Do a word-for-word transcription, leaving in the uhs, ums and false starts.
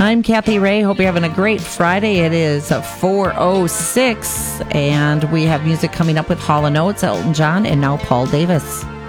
I'm Kathy Ray. Hope you're having a great Friday. It is four oh six, and we have music coming up with Hall and Oates, Elton John, and now Paul Davis.